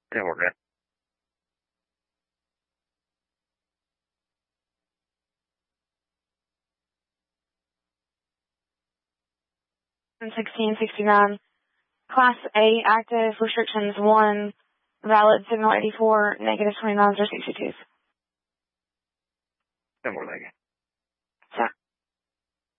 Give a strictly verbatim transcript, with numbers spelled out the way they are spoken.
Didn't work, man. sixteen sixty-nine. Class A active restrictions one. Valid signal eighty-four, negative twenty-nine, zero sixty-two. Didn't work, thank you.